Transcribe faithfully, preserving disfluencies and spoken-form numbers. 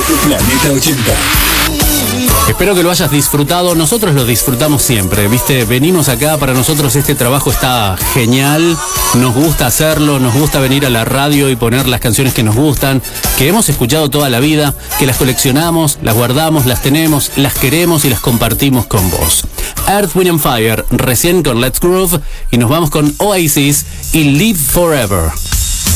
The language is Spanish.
Planeta ochenta. Espero que lo hayas disfrutado. Nosotros lo disfrutamos siempre, ¿viste? Venimos acá, para nosotros este trabajo está genial. Nos gusta hacerlo, nos gusta venir a la radio y poner las canciones que nos gustan, que hemos escuchado toda la vida, que las coleccionamos, las guardamos, las tenemos, las queremos y las compartimos con vos. Earth, Wind and Fire, recién con Let's Groove, y nos vamos con Oasis y Live Forever.